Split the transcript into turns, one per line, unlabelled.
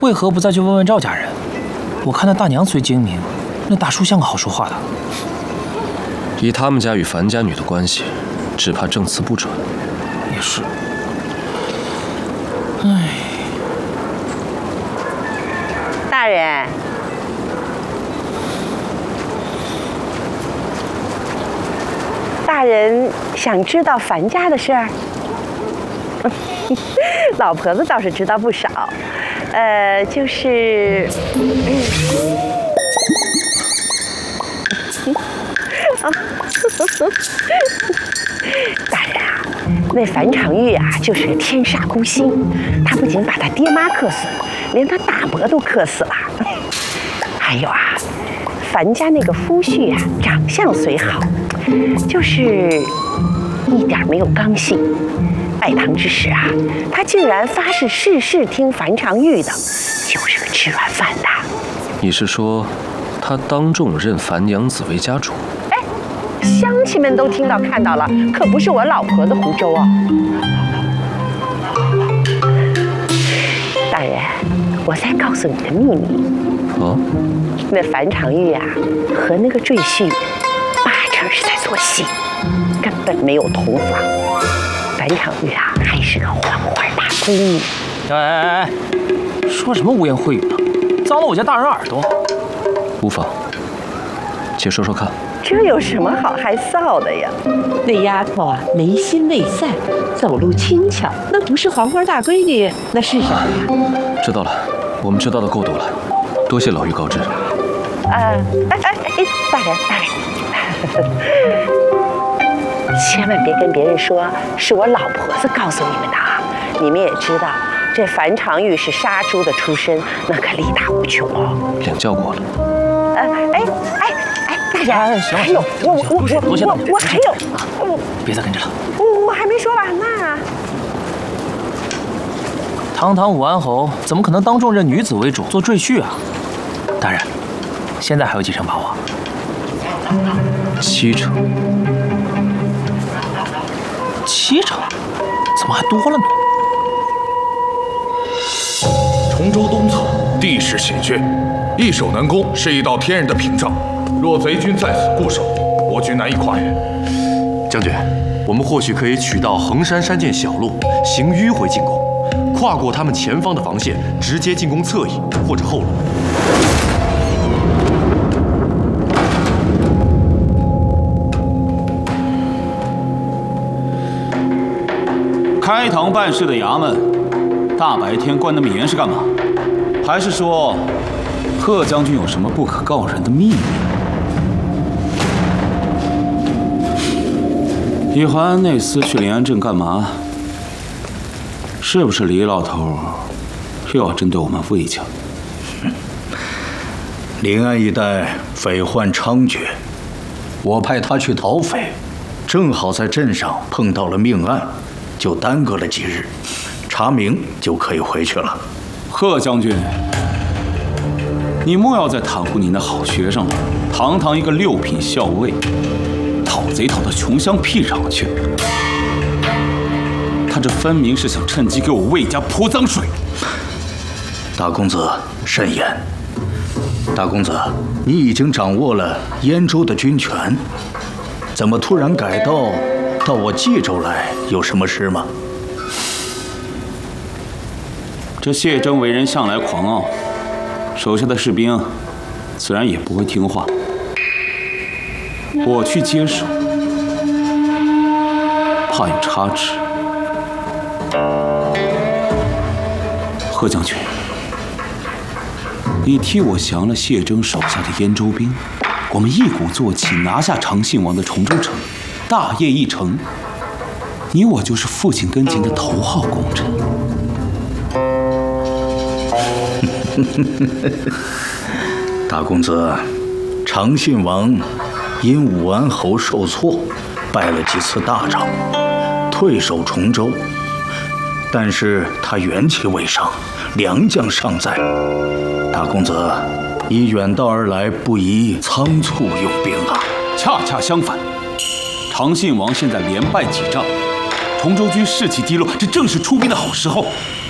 为何不再去问问赵家人？我看那大娘虽精明，那大叔像个好说话的。
以他们家与樊家女的关系，只怕证词不准。
也是。唉，
大人。 大人想知道樊家的事儿，老婆子倒是知道不少，就是，大人啊，那樊长玉啊，就是天煞孤星，他不仅把他爹妈克死，连他大伯都克死了。还有啊，樊家那个夫婿啊，长相虽好。 就是一点没有刚性，拜堂之时啊，他竟然发誓事事听樊长玉的，就是个吃软饭的。
你是说，他当众认樊娘子为家主？
哎，乡亲们都听到看到了，可不是我老婆子胡诌啊！大人，我再告诉你个秘密。
哦，
那樊长玉啊，和那个赘婿。 是在做戏，根本没有同房。樊长玉啊，还是个黄花大闺女。
哎，说什么污言秽语呢？脏了我家大人耳朵。
无妨，且说说看。
这有什么好害臊的呀？
那丫头啊，眉心未散，走路轻巧，那不是黄花大闺女，那是什么呀？
知道了，我们知道的够多了，多谢老妪告知。
大人。 千万别跟别人说是我老婆子告诉你们的啊！你们也知道，这樊长玉是杀猪的出身，那可力大无穷哦。
领教过了。
大人，
行了，
还有我还有，
别再跟着了。
我还没说完呢。
堂堂武安侯，怎么可能当众认女子为主做赘婿啊？大人，现在还有几成把握
？7成。
7成？怎么还多了呢？
崇州东侧地势险峻，易守难攻是一道天然的屏障。若贼军在此固守，我军难以跨越。
将军，我们或许可以取道衡山山涧小路，行迂回进攻，跨过他们前方的防线，直接进攻侧翼或者后路。
开堂办事的衙门，大白天关那么严是干嘛？还是说，贺将军有什么不可告人的秘密？你还那厮去临安镇干嘛？是不是李老头又要针对我们魏家？
临安一带匪患猖獗，我派他去讨匪，正好在镇上碰到了命案。 就耽搁了几日，查明就可以回去了。
贺将军，你莫要再袒护你那好学生了。堂堂一个6品校尉，讨贼讨到穷乡僻壤去，他这分明是想趁机给我魏家泼脏水。
大公子慎言。大公子，你已经掌握了燕州的军权，怎么突然改到我冀州来？有什么事吗？
这谢征为人向来狂傲，手下的士兵自然也不会听话。我去接手，怕有差池。贺将军，你替我降了谢征手下的燕州兵，我们一鼓作气拿下长信王的崇州城，大业一成。你我就是父亲跟前的头号功臣。
大公子，长信王因武安侯受挫，败了几次大仗，退守崇州。但是他元气未伤，良将尚在。大公子，你远道而来，不宜仓促用兵啊！
恰恰相反，长信王现在连败几仗，崇州军士气低落，这正是出兵的好时候。